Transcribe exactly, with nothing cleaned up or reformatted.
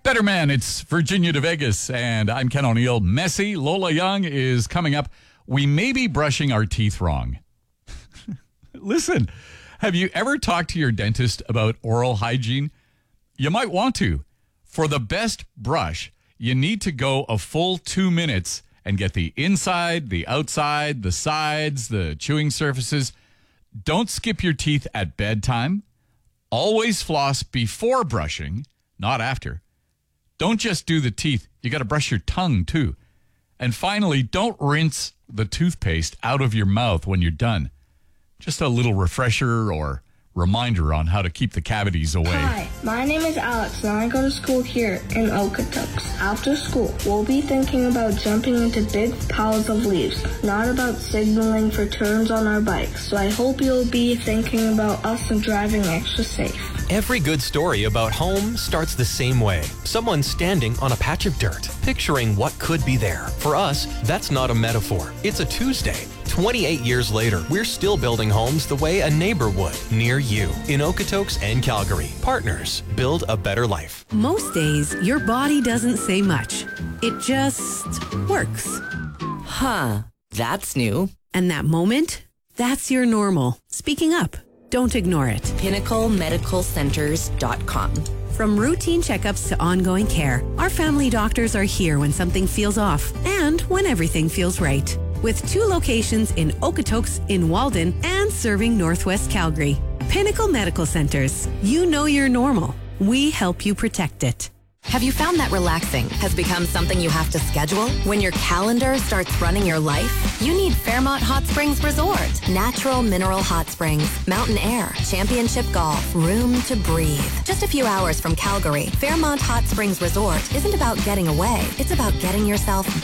Better Man, it's Virginia to Vegas, and I'm Ken O'Neill. Messy, Lola Young is coming up. We may be brushing our teeth wrong. Listen, have you ever talked to your dentist about oral hygiene? You might want to. For the best brush, you need to go a full two minutes and get the inside, the outside, the sides, the chewing surfaces. Don't skip your teeth at bedtime. Always floss before brushing, not after. Don't just do the teeth. You got to brush your tongue, too. And finally, don't rinse the toothpaste out of your mouth when you're done. Just a little refresher or reminder on how to keep the cavities away. Hi, my name is Alex, and I go to school here in Okotoks. After school, we'll be thinking about jumping into big piles of leaves, not about signaling for turns on our bikes. So I hope you'll be thinking about us and driving extra safe. Every good story about home starts the same way. Someone standing on a patch of dirt, picturing what could be there. For us, that's not a metaphor. It's a Tuesday. twenty-eight years later, we're still building homes the way a neighbor would, near you, in Okotoks and Calgary. Partners, build a better life. Most days, your body doesn't say much. It just works. Huh, that's new. And that moment, that's your normal. Speaking up. Don't ignore it. pinnacle medical centers dot com. From routine checkups to ongoing care, our family doctors are here when something feels off and when everything feels right. With two locations in Okotoks, in Walden, and serving Northwest Calgary. Pinnacle Medical Centers. You know your normal. We help you protect it. Have you found that relaxing has become something you have to schedule? When your calendar starts running your life, you need Fairmont Hot Springs Resort. Natural mineral hot springs, mountain air, championship golf, room to breathe. Just a few hours from Calgary, Fairmont Hot Springs Resort isn't about getting away. It's about getting yourself